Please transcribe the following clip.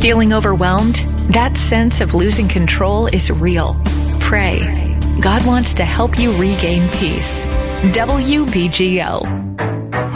Feeling overwhelmed? That sense of losing control is real. Pray. God wants to help you regain peace. WBGL.